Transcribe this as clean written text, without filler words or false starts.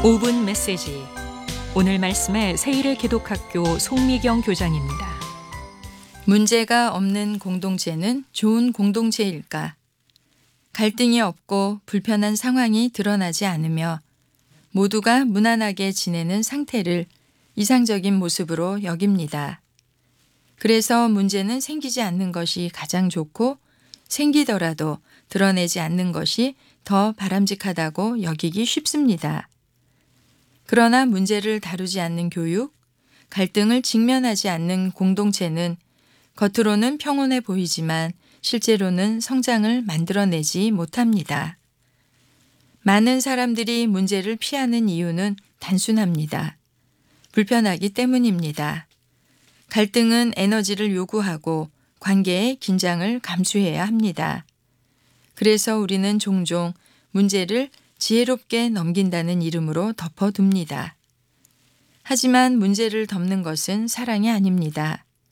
5분 메시지. 오늘 말씀의 세일의 기독학교 송미경 교장입니다. 문제가 없는 공동체는 좋은 공동체일까? 갈등이 없고 불편한 상황이 드러나지 않으며 모두가 무난하게 지내는 상태를 이상적인 모습으로 여깁니다. 그래서 문제는 생기지 않는 것이 가장 좋고 생기더라도 드러내지 않는 것이 더 바람직하다고 여기기 쉽습니다. 그러나 문제를 다루지 않는 교육, 갈등을 직면하지 않는 공동체는 겉으로는 평온해 보이지만 실제로는 성장을 만들어내지 못합니다. 많은 사람들이 문제를 피하는 이유는 단순합니다. 불편하기 때문입니다. 갈등은 에너지를 요구하고 관계의 긴장을 감수해야 합니다. 그래서 우리는 종종 문제를 지혜롭게 넘긴다는 이름으로 덮어둡니다. 하지만 문제를 덮는 것은 사랑이 아닙니다.